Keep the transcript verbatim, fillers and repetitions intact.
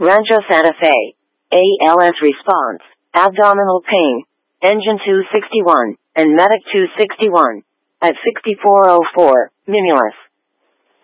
Rancho Santa Fe. A L S response, abdominal pain, engine two sixty-one, and medic two sixty-one. At sixty-four oh four, Mimulus.